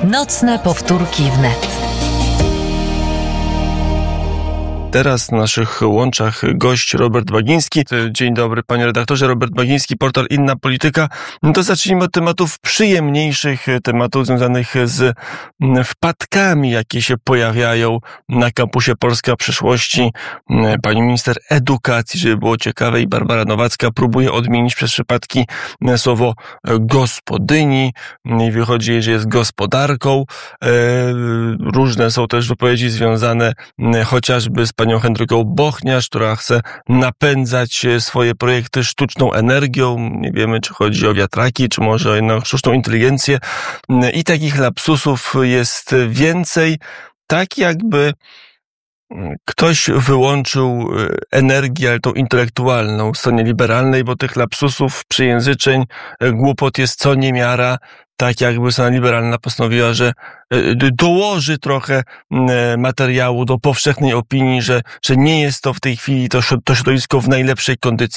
Nocne powtórki wnet. Teraz na naszych łączach gość Robert Bagiński. Dzień dobry, panie redaktorze. Robert Bagiński, portal Inna Polityka. To zacznijmy od tematów przyjemniejszych, tematów związanych z wpadkami, jakie się pojawiają na kampusie Polska Przyszłości. Pani minister edukacji, żeby było ciekawe, i Barbara Nowacka próbuje odmienić przez przypadki słowo gospodyni i wychodzi, że jest gospodarką. Różne są też wypowiedzi związane chociażby z panią Henryką Bochniarz, która chce napędzać swoje projekty sztuczną energią. Nie wiemy, czy chodzi o wiatraki, czy może o sztuczną inteligencję. I takich lapsusów jest więcej. Tak jakby ktoś wyłączył energię, ale tą intelektualną w stronie liberalnej, bo tych lapsusów, przyjęzyczeń, głupot jest co niemiara. Tak jakby strona liberalna postanowiła, że dołoży trochę materiału do powszechnej opinii, że nie jest to w tej chwili to środowisko w najlepszej kondycji.